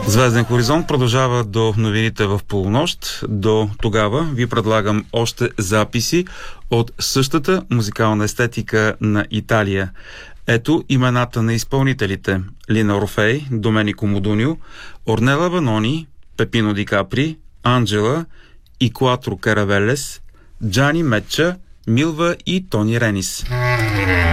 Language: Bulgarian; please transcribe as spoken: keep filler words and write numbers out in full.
Звезден хоризонт продължава до новините в полунощ. До тогава ви предлагам още записи от същата музикална естетика на Италия. Ето имената на изпълнителите: Лина Орфей, Доменико Модунио, Орнела Ванони, Пепино Ди Капри, Анджела и Куатро Каравелес, Джани Мечча, Милва и Тони Ренис.